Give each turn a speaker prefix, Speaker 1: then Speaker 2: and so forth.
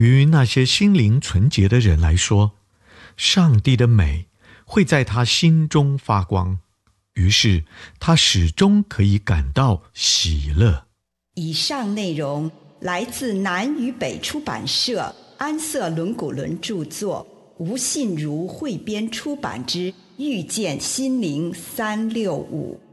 Speaker 1: 于那些心灵纯洁的人来说，上帝的美会在他心中发光，于是他始终可以感到喜乐。
Speaker 2: 以上内容来自南与北出版社安瑟伦古伦著作，吴信如汇编出版之《遇见心灵365》。